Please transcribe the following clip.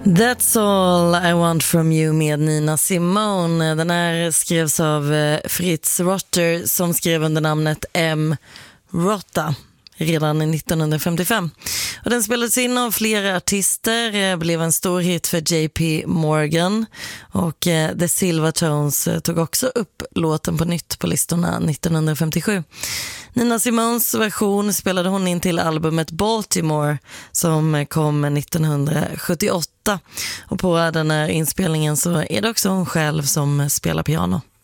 That's all I want from you med Nina Simone. Den här skrevs av Fritz Rotter som skrev under namnet M. Rotta redan 1955. Och den spelades in av flera artister, blev en stor hit för JP Morgan och The Silvertones tog också upp låten på nytt på listorna 1957. Nina Simones version spelade hon in till albumet Baltimore som kom 1978 och på den här inspelningen så är det också hon själv som spelar piano.